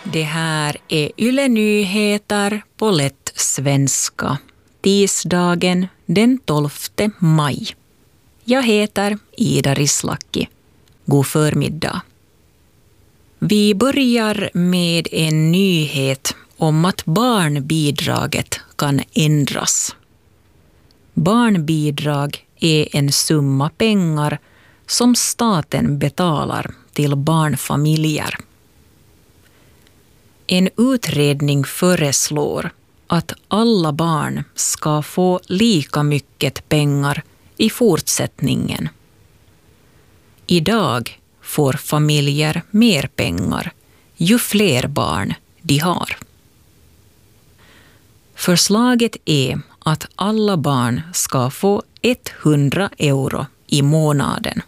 Det här är Yle Nyheter på lätt svenska. Tisdagen den 12 maj. Jag heter Ida Rislaki. God förmiddag. Vi börjar med en nyhet om att barnbidraget kan ändras. Barnbidrag är en summa pengar som staten betalar till barnfamiljer. En utredning föreslår att alla barn ska få lika mycket pengar i fortsättningen. Idag får familjer mer pengar ju fler barn de har. Förslaget är att alla barn ska få 100 euro i månaden.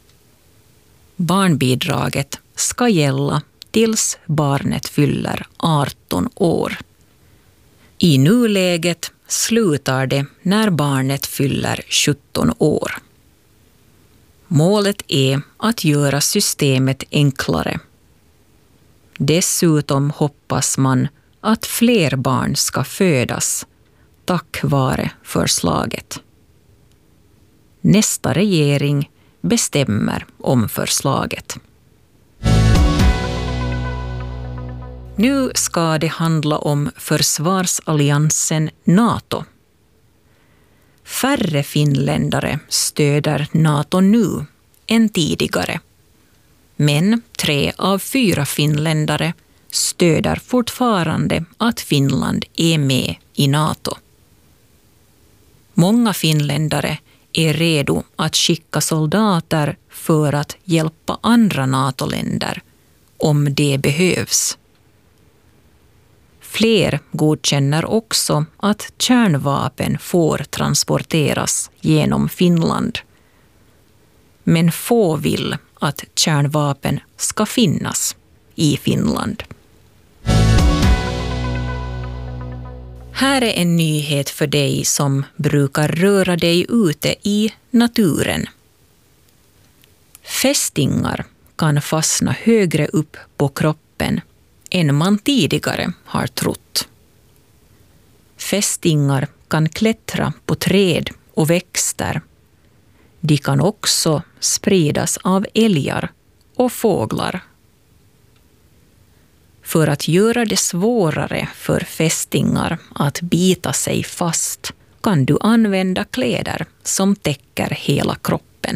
Barnbidraget ska gälla tills barnet fyller 18 år. I nuläget slutar det när barnet fyller 17 år. Målet är att göra systemet enklare. Dessutom hoppas man att fler barn ska födas tack vare förslaget. Nästa regering bestämmer om förslaget. Nu ska det handla om försvarsalliansen NATO. Färre finländare stöder NATO nu än tidigare. Men 3 av 4 finländare stöder fortfarande att Finland är med i NATO. Många finländare är redo att skicka soldater för att hjälpa andra NATO-länder om det behövs. Fler godkänner också att kärnvapen får transporteras genom Finland. Men få vill att kärnvapen ska finnas i Finland. Här är en nyhet för dig som brukar röra dig ute i naturen. Fästingar kan fastna högre upp på kroppen än man tidigare har trott. Fästingar kan klättra på träd och växter. De kan också spridas av älgar och fåglar. För att göra det svårare för fästingar att bita sig fast kan du använda kläder som täcker hela kroppen.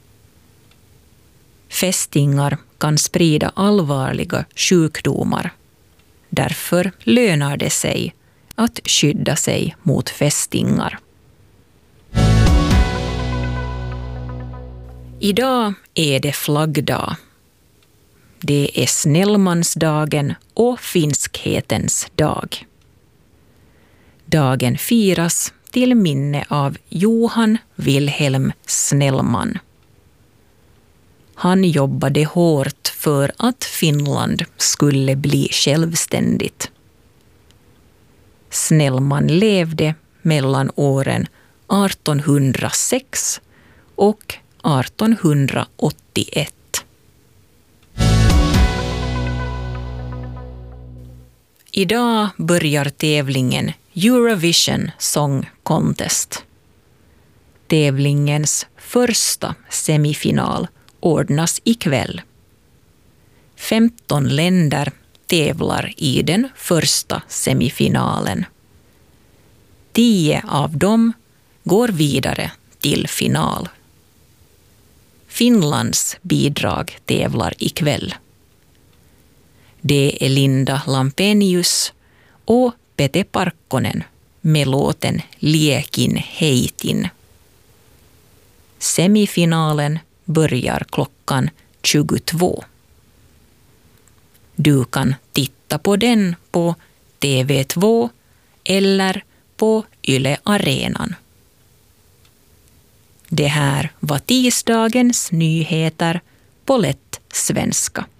Fästingar kan sprida allvarliga sjukdomar. Därför lönar det sig att skydda sig mot fästingar. Idag är det flaggdag. Det är snällmansdagen och finskhetens dag. Dagen firas till minne av Johan Wilhelm Snellman. Han jobbade hårt för att Finland skulle bli självständigt. Snellman levde mellan åren 1806 och 1881. Idag börjar tävlingen Eurovision Song Contest. Tävlingens första semifinal ordnas ikväll. 15 länder tävlar i den första semifinalen. 10 av dem går vidare till final. Finlands bidrag tävlar ikväll. Det är Linda Lampenius och Pete Parkkonen med låten Liekin heitin. Semifinalen börjar klockan 22. Du kan titta på den på TV2 eller på Yle Arenan. Det här var tisdagens nyheter på lätt svenska.